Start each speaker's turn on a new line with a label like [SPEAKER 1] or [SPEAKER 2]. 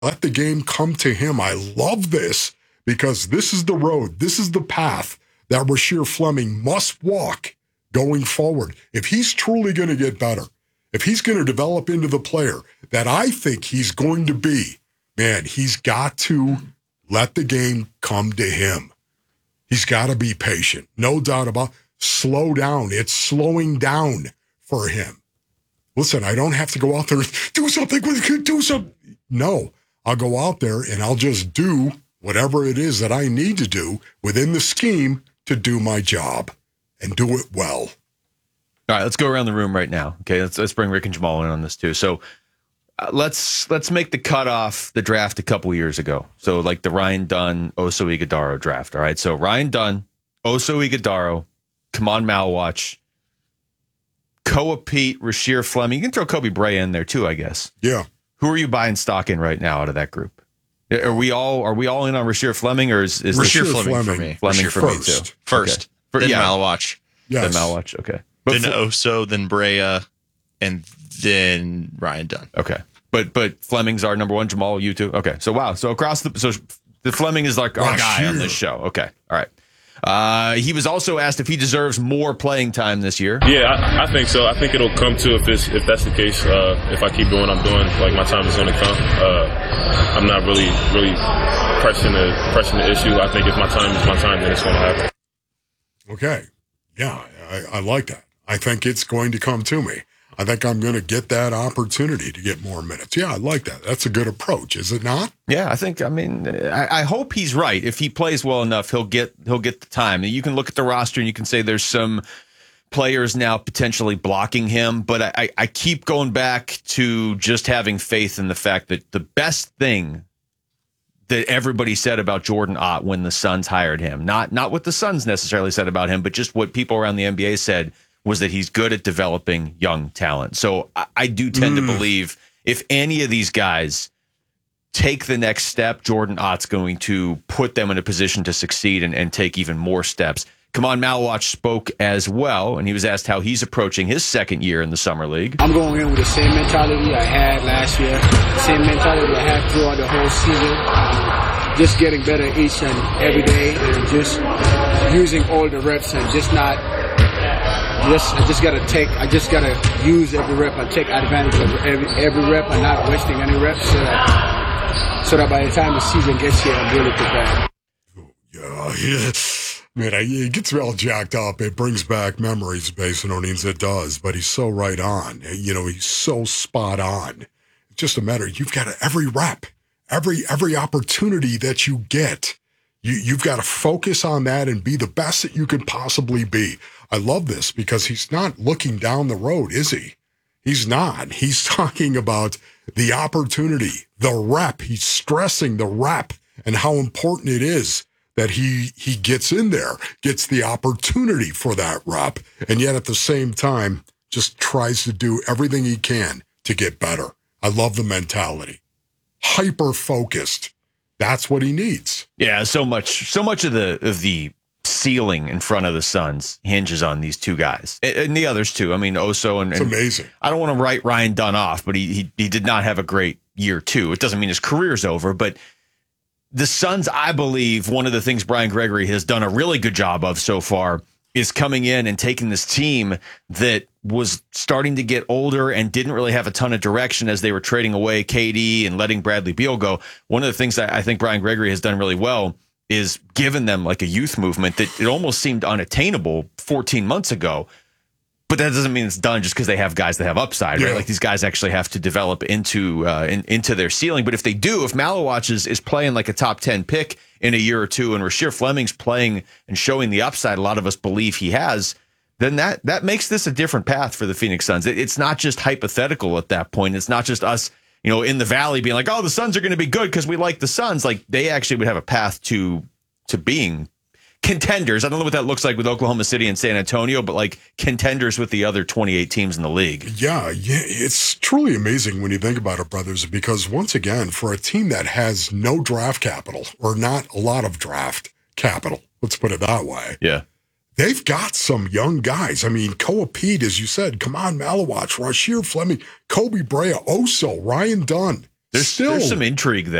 [SPEAKER 1] Let the game come to him. I love this because this is the road. This is the path that Rasheer Fleming must walk going forward. If he's truly going to get better, if he's going to develop into the player that I think he's going to be, man, he's got to let the game come to him. He's got to be patient. No doubt about it. Slow down. It's slowing down for him. Listen, I don't have to go out there and do something. Do something. No, I'll go out there and I'll just do whatever it is that I need to do within the scheme to do my job and do it well.
[SPEAKER 2] All right, let's go around the room right now. Okay, let's bring Rick and Jamal in on this too. So let's make the cutoff the draft a couple years ago. So like the Ryan Dunn, Oso Ighodaro draft. All right, so Ryan Dunn, Oso Ighodaro, Kamon Malwatch, Koa Pete, Rasheer Fleming. You can throw Kobe Bray in there too, I guess.
[SPEAKER 1] Yeah.
[SPEAKER 2] Who are you buying stock in right now out of that group? Are we all in on Rasheer Fleming, or is
[SPEAKER 3] Rasheer Fleming for me?
[SPEAKER 2] Fleming
[SPEAKER 3] Rasheer
[SPEAKER 2] for
[SPEAKER 1] first.
[SPEAKER 2] me too.
[SPEAKER 3] First,
[SPEAKER 2] okay.
[SPEAKER 3] then Malwatch.
[SPEAKER 1] Yes.
[SPEAKER 2] Then Malwatch. Okay.
[SPEAKER 3] Then Oso, then Brea, and then Ryan Dunn.
[SPEAKER 2] Okay. But Fleming's our number one. Jamal, you too. Okay. So wow. So the Fleming is like our guy on this show. Okay. All right. He was also asked if he deserves more playing time this year.
[SPEAKER 4] Yeah, I think so. I think it'll come to if that's the case. If I keep doing what I'm doing, like my time is going to come. I'm not really pressing the issue. I think if my time is my time, then it's going to happen.
[SPEAKER 1] Okay. Yeah, I like that. I think it's going to come to me. I think I'm going to get that opportunity to get more minutes. Yeah, I like that. That's a good approach, is it not?
[SPEAKER 2] Yeah, I hope he's right. If he plays well enough, he'll get the time. You can look at the roster and you can say there's some players now potentially blocking him, but I keep going back to just having faith in the fact that the best thing that everybody said about Jordan Ott when the Suns hired him, not what the Suns necessarily said about him, but just what people around the NBA said, was that he's good at developing young talent. So I do tend to believe if any of these guys take the next step, Jordan Ott's going to put them in a position to succeed and take even more steps. Kamon Malwatch spoke as well, and he was asked how he's approaching his second year in the Summer League.
[SPEAKER 5] I'm going in with the same mentality I had last year, same mentality I had throughout the whole season. Just getting better each and every day, and just using all the reps and just not... I just gotta use every rep and take advantage of every rep and not wasting any reps so that by the time the season gets here, I'm really prepared.
[SPEAKER 1] Yeah. Man, it gets me all jacked up. It brings back memories, Basinonians, it does, but he's so right on. You know, he's so spot on. It's just a matter, you've got every rep, every opportunity that you get, you've got to focus on that and be the best that you can possibly be. I love this because he's not looking down the road, is he? He's not. He's talking about the opportunity, the rep. He's stressing the rep and how important it is that he gets in there, gets the opportunity for that rep, and yet at the same time just tries to do everything he can to get better. I love the mentality. Hyper-focused. That's what he needs.
[SPEAKER 2] Yeah, so much of the ceiling in front of the Suns hinges on these two guys and the others too. I mean, Oso and
[SPEAKER 1] it's amazing.
[SPEAKER 2] I don't want to write Ryan Dunn off, but he did not have a great year too. It doesn't mean his career's over, but the Suns, I believe, one of the things Brian Gregory has done a really good job of so far is coming in and taking this team that was starting to get older and didn't really have a ton of direction as they were trading away KD and letting Bradley Beal go. One of the things that I think Brian Gregory has done really well is given them like a youth movement that it almost seemed unattainable 14 months ago. But that doesn't mean it's done just because they have guys that have upside, right? Like these guys actually have to develop into their ceiling. But if they do, if Malwatch is playing like a top 10 pick in a year or two, and Rasheer Fleming's playing and showing the upside a lot of us believe he has, then that makes this a different path for the Phoenix Suns. It's not just hypothetical at that point. It's not just us, in the Valley being like, oh, the Suns are going to be good because we like the Suns. Like they actually would have a path to being contenders. I don't know what that looks like with Oklahoma City and San Antonio, but like contenders with the other 28 teams in the league.
[SPEAKER 1] Yeah, it's truly amazing when you think about it, brothers, because once again, for a team that has no draft capital or not a lot of draft capital, let's put it that way.
[SPEAKER 2] Yeah.
[SPEAKER 1] They've got some young guys. I mean, Koa Pete, as you said, Kamon Malwatch, Rasheer Fleming, Kobe Brea, Oso, Ryan Dunn.
[SPEAKER 2] There's some intrigue there.